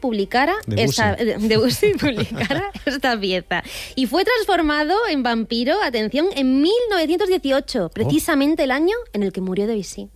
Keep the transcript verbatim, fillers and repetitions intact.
publicara, esa, Debussy publicara esta pieza. Y fue transformado en vampiro, atención, en mil novecientos dieciocho, precisamente oh. el año en el que murió Debussy.